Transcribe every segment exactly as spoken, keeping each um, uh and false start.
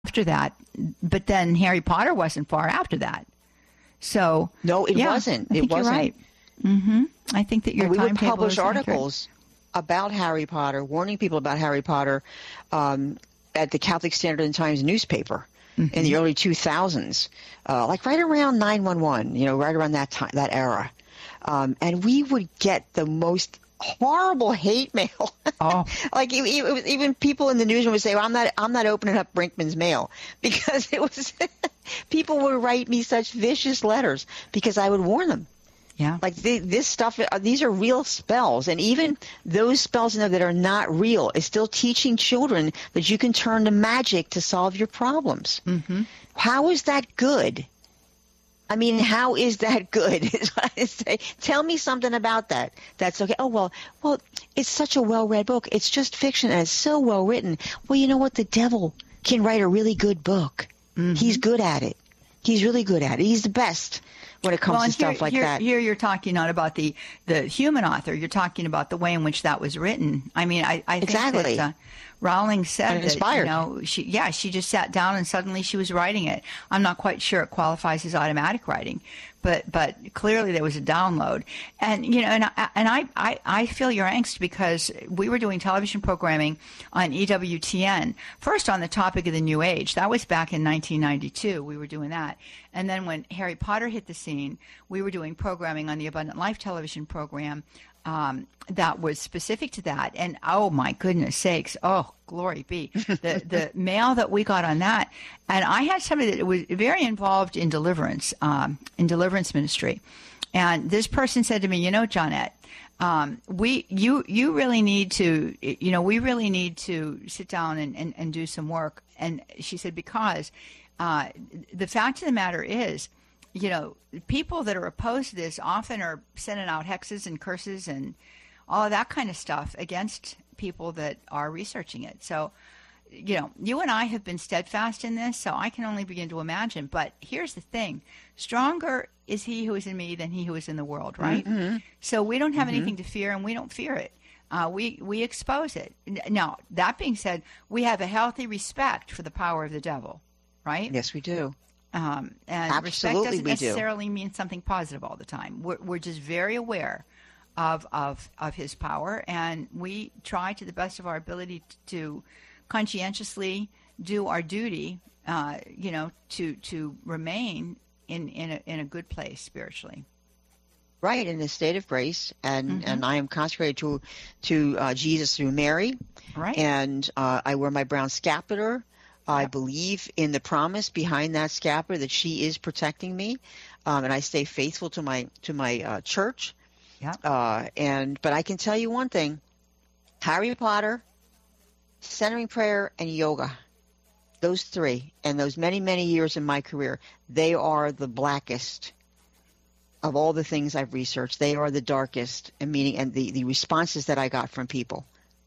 after that. But then Harry Potter wasn't far after that. So no, it yeah, wasn't. I think it wasn't. You're right. Mm-hmm. I think that your and we would timetable publish is articles accurate. about Harry Potter, warning people about Harry Potter um, at the Catholic Standard and Times newspaper mm-hmm. in the early two thousands, uh, like right around nine one one, you know, right around that time, that era. Um, and we would get the most horrible hate mail. Oh, like even, even people in the newsroom would say, well, "I'm not, I'm not opening up Brinkman's mail," because it was people would write me such vicious letters because I would warn them. Yeah, like the, this stuff. These are real spells, and even those spells you know, that are not real is still teaching children that you can turn to magic to solve your problems. Mm-hmm. How is that good? I mean, how is that good? Is what I say. Tell me something about that. That's okay. Oh, well, well, it's such a well-read book. It's just fiction, and it's so well-written. Well, you know what? The devil can write a really good book. Mm-hmm. He's good at it. He's really good at it. He's the best when it comes well, to stuff here, like here, that. Here you're talking not about the, the human author. You're talking about the way in which that was written. I mean, I, I think exactly. that uh, Rowling said that, inspired. you know, she, yeah, she just sat down and suddenly she was writing it. I'm not quite sure it qualifies as automatic writing, but but clearly there was a download. And, you know, and I, and I, I, I feel your angst because we were doing television programming on E W T N, first on the topic of the New Age. That was back in nineteen ninety-two. We were doing that. And then when Harry Potter hit the scene, we were doing programming on the Abundant Life television program um, that was specific to that. And, oh, my goodness sakes, oh, glory be, the, the mail that we got on that. And I had somebody that was very involved in deliverance, um, in deliverance ministry. And this person said to me, you know, Johnette, um, we, you, you really need to, you know, we really need to sit down and, and, and do some work. And she said, because uh, the fact of the matter is, you know, people that are opposed to this often are sending out hexes and curses and all of that kind of stuff against people that are researching it. So, you know, you and I have been steadfast in this, so I can only begin to imagine. But here's the thing. Stronger is he who is in me than he who is in the world, right? Mm-hmm. So we don't have mm-hmm. anything to fear, and we don't fear it. Uh, we, we expose it. Now, that being said, we have a healthy respect for the power of the devil, right? Yes, we do. Um, and Absolutely, respect doesn't we necessarily do. mean something positive all the time. We're, we're just very aware of, of of his power, and we try to the best of our ability to conscientiously do our duty, uh, you know, to to remain in in a, in a good place spiritually. Right, in a state of grace, and, mm-hmm. and I am consecrated to to uh, Jesus through Mary. Right, and uh, I wear my brown scapular. I believe in the promise behind that scapular that she is protecting me, um, and I stay faithful to my to my uh, church. Yeah. Uh, and but I can tell you one thing: Harry Potter, centering prayer, and yoga. Those three, and those many many years in my career, they are the blackest of all the things I've researched. They are the darkest, and meaning and the the responses that I got from people.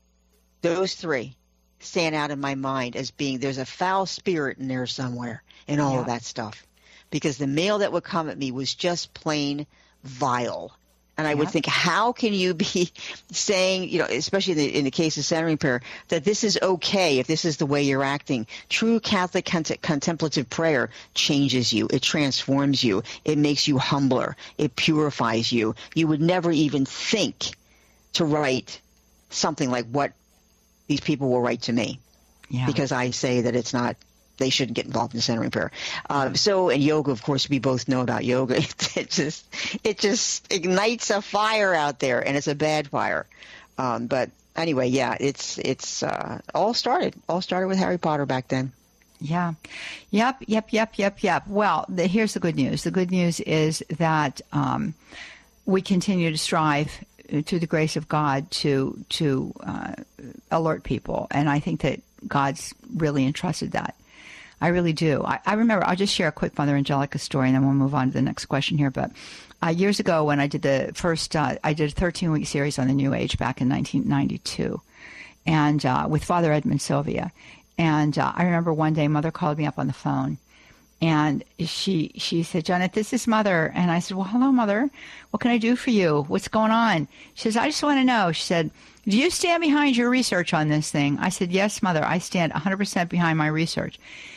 Those three stand out in my mind as being there's a foul spirit in there somewhere and all yeah. of that stuff, because the mail that would come at me was just plain vile. And I yeah. would think, how can you be saying, you know, especially in the, in the case of centering prayer, that this is okay if this is the way you're acting? True Catholic cont- contemplative prayer changes you. It transforms you. It makes you humbler. It purifies you. You would never even think to write something like what these people will write to me, yeah. because I say that it's not, they shouldn't get involved in centering prayer. Uh, so, and yoga, of course, we both know about yoga. It just, it just ignites a fire out there, and it's a bad fire. Um, but anyway, yeah, it's it's uh, all started, all started with Harry Potter back then. Yeah. Yep, yep, yep, yep, yep. Well, the, here's the good news. The good news is that um, we continue to strive to the grace of God to to uh, alert people. And I think that God's really entrusted that. I really do. I, I remember, I'll just share a quick Mother Angelica story, and then we'll move on to the next question here. But uh, years ago when I did the first, uh, I did a thirteen-week series on the New Age back in nineteen ninety-two, and uh, with Father Edmund Sylvia. And uh, I remember one day Mother called me up on the phone, and she she said, Janet, this is Mother. And I said, well, hello, Mother. What can I do for you? What's going on? She says, I just want to know. She said, do you stand behind your research on this thing? I said, yes, Mother, I stand one hundred percent behind my research.